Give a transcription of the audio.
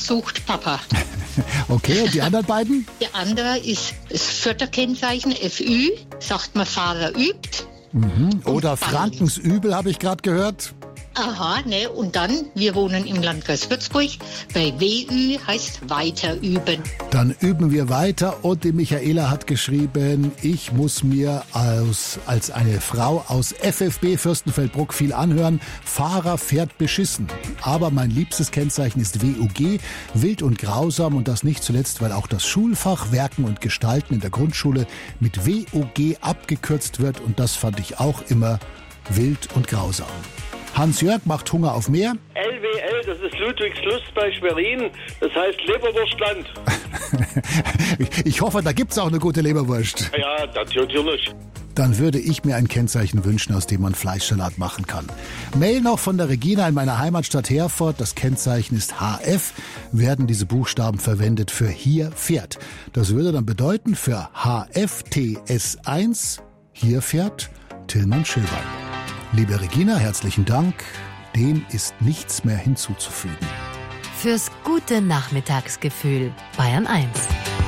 sucht Papa. Okay, und die anderen beiden? Die andere ist das vierte Kennzeichen, FÜ, sagt man Fahrer übt. Oder Frankens Übel, habe ich gerade gehört. Aha, ne, und dann, wir wohnen im Landkreis Würzburg, bei WÜ heißt weiter üben. Dann üben wir weiter und die Michaela hat geschrieben, ich muss mir als eine Frau aus FFB Fürstenfeldbruck viel anhören. Fahrer fährt beschissen. Aber mein liebstes Kennzeichen ist WUG, wild und grausam und das nicht zuletzt, weil auch das Schulfach Werken und Gestalten in der Grundschule mit WUG abgekürzt wird und das fand ich auch immer wild und grausam. Hans-Jörg macht Hunger auf mehr. LWL, das ist Ludwigslust bei Schwerin, das heißt Leberwurstland. Ich hoffe, da gibt's auch eine gute Leberwurst. Ja, natürlich. Dann würde ich mir ein Kennzeichen wünschen, aus dem man Fleischsalat machen kann. Mail noch von der Regina in meiner Heimatstadt Herford. Das Kennzeichen ist HF. Werden diese Buchstaben verwendet für hier fährt. Das würde dann bedeuten für HFTS1 hier fährt Tillmann Schilwall. Liebe Regina, herzlichen Dank. Dem ist nichts mehr hinzuzufügen. Fürs gute Nachmittagsgefühl Bayern 1.